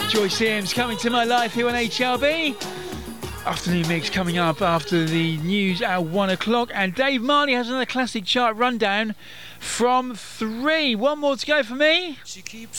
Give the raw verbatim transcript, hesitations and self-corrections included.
Joy Sims coming to my life here on H L B. Afternoon mix coming up after the news at one o'clock, and Dave Marley has another classic chart rundown from three. One more to go for me. She keeps